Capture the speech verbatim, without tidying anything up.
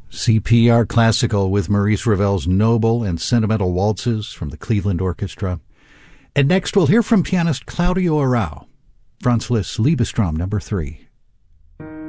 C P R Classical with Maurice Ravel's Noble and Sentimental Waltzes from the Cleveland Orchestra. And next we'll hear from pianist Claudio Arrau, Franz Liszt's Liebestraum number three.